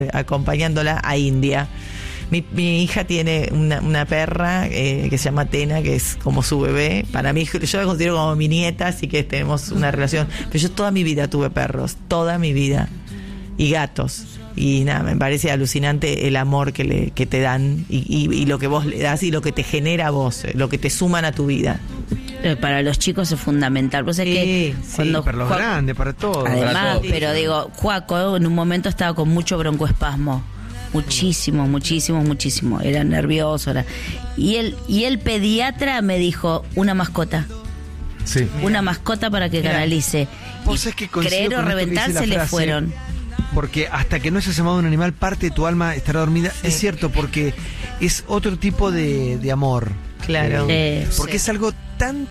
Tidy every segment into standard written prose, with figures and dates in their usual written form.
acompañándola a India. Mi hija tiene una perra que se llama Tena, que es como su bebé. Para mí, yo la considero como mi nieta, así que tenemos una relación. Pero yo toda mi vida tuve perros, toda mi vida. Y gatos. Y nada, me parece alucinante el amor que te dan y lo que vos le das y lo que te genera a vos, lo que te suman a tu vida. Para los chicos es fundamental. Pues es que cuando para los grandes, para todos. Además, para todos. pero digo, Juaco en un momento estaba con mucho broncoespasmo. Muchísimo. Era nervioso. Y el pediatra me dijo, una mascota. Sí. Una mascota para que canalice. Vos es que creer o reventar se le fueron. Porque hasta que no hayas amado a un animal, parte de tu alma estará dormida. Sí. Es cierto, porque es otro tipo de amor. Claro. Porque es algo tan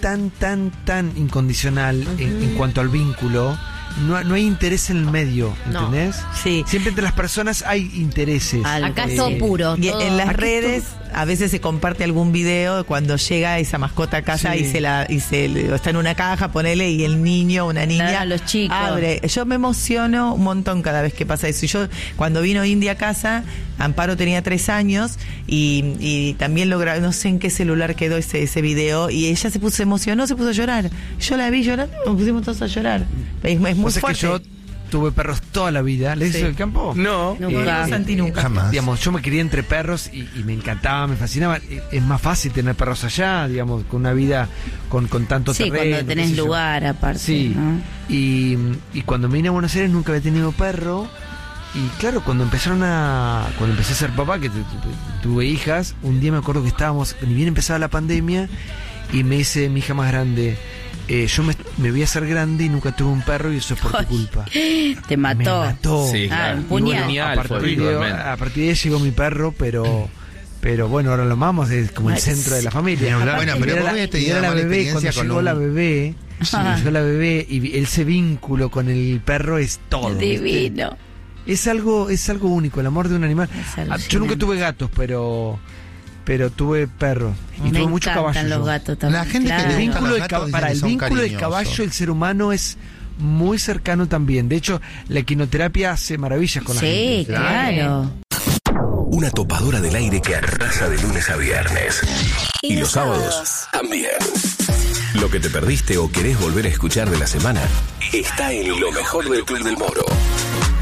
incondicional en cuanto al vínculo. No hay interés en el medio, ¿entendés? Sí. Siempre entre las personas hay intereses. Acá es todo puro. Y todo. en las redes a veces se comparte algún video de cuando llega esa mascota a casa y está en una caja, ponele, y el niño o una niña Claro, los chicos. abre. Yo me emociono un montón cada vez que pasa eso. Y yo, cuando vino India a casa, Amparo tenía 3 años y también lo grabé, no sé en qué celular quedó ese video, y ella se emocionó, se puso a llorar. Yo la vi llorando, nos pusimos todos a llorar. Es muy fuerte. Que yo tuve perros toda la vida. ¿Le hizo el campo? No. Nunca. Santi nunca. Jamás. Digamos, yo me crié entre perros y me encantaba, me fascinaba. Es más fácil tener perros allá, digamos, con una vida con tanto terreno. Sí, cuando tenés qué sé yo. lugar aparte. Sí. ¿no? Y cuando me vine a Buenos Aires nunca había tenido perro. Y claro, cuando empecé a ser papá, que tuve hijas, un día me acuerdo que estábamos, ni bien empezaba la pandemia, y me dice mi hija más grande, yo me voy a hacer grande y nunca tuve un perro y eso es por tu culpa. Te mató. Me mató. Sí, claro. claro. Un puñal. Genial, a partir de ahí llegó mi perro, pero bueno, ahora lo amamos, es como el centro de la familia. Bueno, pero vos habías tenido la mala bebé, experiencia cuando llegó la bebé, y ese vínculo con el perro es todo. Divino. Es algo único, el amor de un animal. Yo nunca tuve gatos, pero tuve perros y Me tuve mucho encantan caballo. los yo. gatos también. La gente que claro. le El gustan vínculo los de gatos para dicen el que son vínculo del cariñosos. caballo, el ser humano es muy cercano también. De hecho, la equinoterapia hace maravillas con la gente. Sí, claro. Una topadora del aire que arrasa de lunes a viernes. Y los sábados también. Lo que te perdiste o querés volver a escuchar de la semana está en lo mejor del Club del Moro.